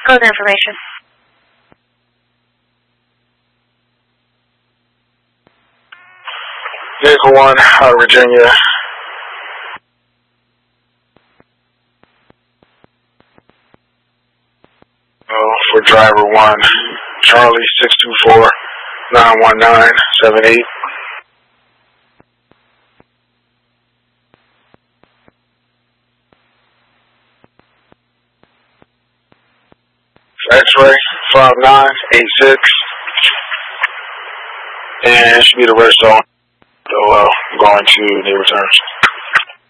Further information. Vehicle 1 out of Virginia. For driver 1, Charlie 624-919-78. X-ray 5986. And it should be the rest on. So going to the returns.